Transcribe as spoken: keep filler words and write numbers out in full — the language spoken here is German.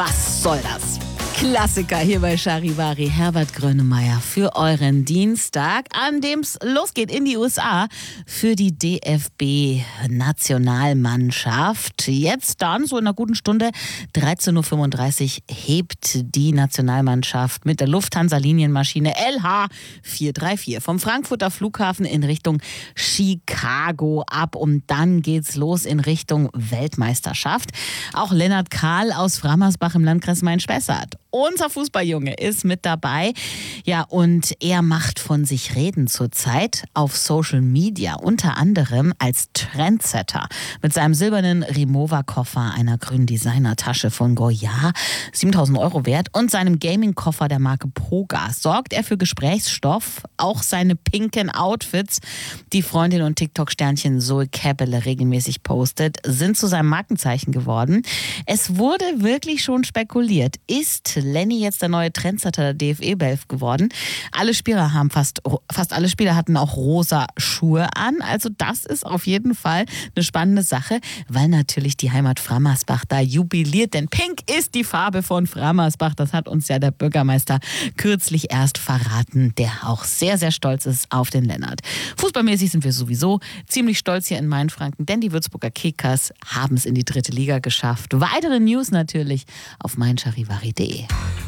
Was soll das? Klassiker hier bei Charivari. Herbert Grönemeyer für euren Dienstag, an dem es losgeht in die U S A für die D F B-Nationalmannschaft. Jetzt dann, so in einer guten Stunde, dreizehn Uhr fünfunddreißig, hebt die Nationalmannschaft mit der Lufthansa-Linienmaschine L H vier drei vier vom Frankfurter Flughafen in Richtung Chicago ab. Und dann geht's los in Richtung Weltmeisterschaft. Auch Lennart Kahl aus Frammersbach im Landkreis Main-Spessart, unser Fußballjunge, ist mit dabei. Ja, und er macht von sich reden zurzeit auf Social Media, unter anderem als Trendsetter. Mit seinem silbernen Rimowa-Koffer, einer grünen Designertasche von Goya, siebentausend Euro wert, und seinem Gaming-Koffer der Marke Poga sorgt er für Gesprächsstoff. Auch seine pinken Outfits, die Freundin und TikTok-Sternchen Zoe Käppele regelmäßig postet, sind zu seinem Markenzeichen geworden. Es wurde wirklich schon spekuliert. Ist Lenny jetzt der neue Trendsetter der D F B-Elf geworden? Alle Spieler haben fast, fast alle Spieler hatten auch rosa Schuhe an. Also das ist auf jeden Fall eine spannende Sache, weil natürlich die Heimat Frammersbach da jubiliert. Denn Pink ist die Farbe von Frammersbach. Das hat uns ja der Bürgermeister kürzlich erst verraten, der auch sehr, sehr stolz ist auf den Lennart. Fußballmäßig sind wir sowieso ziemlich stolz hier in Mainfranken, denn die Würzburger Kickers haben es in die dritte Liga geschafft. Weitere News natürlich auf mein charivari punkt de.